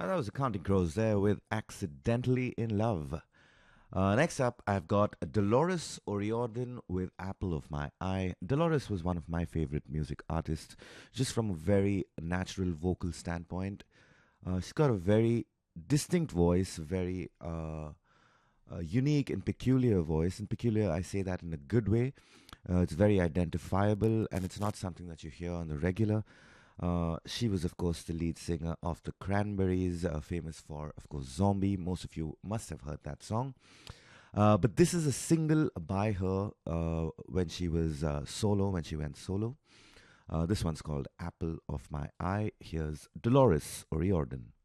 That was the Counting Crows there with Accidentally in Love. Next up, I've got Dolores O'Riordan with Apple of My Eye. Dolores was one of my favorite music artists, just from a very natural vocal standpoint. She's got a very distinct voice, very unique and peculiar voice. And peculiar, I say that in a good way. It's very identifiable, and it's not something that you hear on the regular. She was, of course, the lead singer of the Cranberries, famous for, of course, Zombie. Most of you must have heard that song. But this is a single by her when she was solo, when she went solo. This one's called Apple of My Eye. Here's Dolores O'Riordan.